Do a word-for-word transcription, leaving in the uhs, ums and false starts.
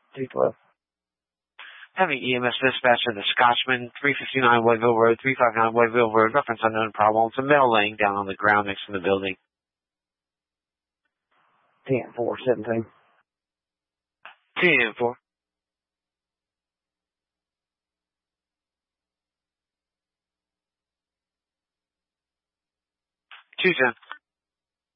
two twelve. Heavy E M S dispatcher, the Scotchman, three fifty-nine Whiteville Road, three fifty-nine Whiteville Road, reference unknown problem. It's a male laying down on the ground next to the building. ten four seventeen. ten four. two ten.